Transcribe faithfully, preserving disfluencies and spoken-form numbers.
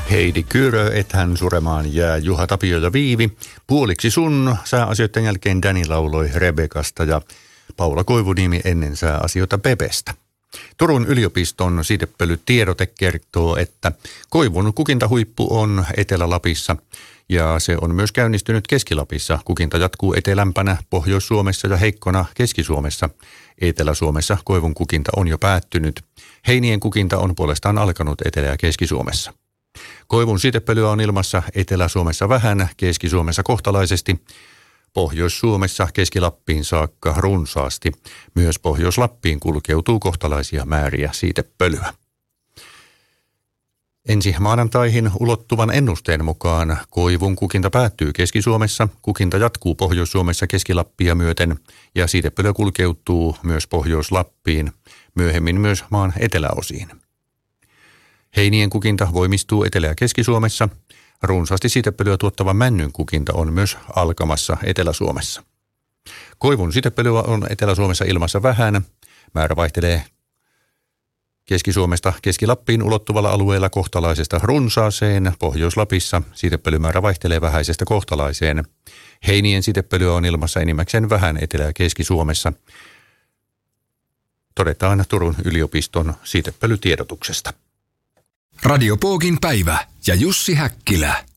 Heidi Kyrö, ethän suremaan jää, Juha Tapio ja Viivi. Puoliksi sun sääasioiden jälkeen Dani lauloi Rebekasta ja Paula Koivuniemi ennen sääasioita Pepestä. Turun yliopiston siitepölytiedote kertoo, että koivun kukintahuippu on Etelä-Lapissa ja se on myös käynnistynyt Keski-Lapissa. Kukinta jatkuu etelämpänä Pohjois-Suomessa ja heikkona Keski-Suomessa. Etelä-Suomessa koivun kukinta on jo päättynyt. Heinien kukinta on puolestaan alkanut Etelä- ja Keski-Suomessa. Koivun siitepölyä on ilmassa Etelä-Suomessa vähän, Keski-Suomessa kohtalaisesti, Pohjois-Suomessa Keski-Lappiin saakka runsaasti. Myös Pohjois-Lappiin kulkeutuu kohtalaisia määriä siitepölyä. Ensi maanantaihin ulottuvan ennusteen mukaan koivun kukinta päättyy Keski-Suomessa, kukinta jatkuu Pohjois-Suomessa Keski-Lappia myöten ja siitepölyä kulkeutuu myös Pohjois-Lappiin, myöhemmin myös maan eteläosiin. Heinien kukinta voimistuu Etelä- ja Keski-Suomessa. Runsaasti siitepölyä tuottava männyn kukinta on myös alkamassa Etelä-Suomessa. Koivun siitepölyä on Etelä-Suomessa ilmassa vähän. Määrä vaihtelee Keski-Suomesta Keski-Lappiin ulottuvalla alueella kohtalaisesta runsaaseen. Pohjois-Lapissa siitepölymäärä vaihtelee vähäisestä kohtalaiseen. Heinien siitepölyä on ilmassa enimmäkseen vähän Etelä- ja Keski-Suomessa. Todetaan Turun yliopiston siitepölytiedotuksesta. Radio Poogin päivä ja Jussi Häkkilä.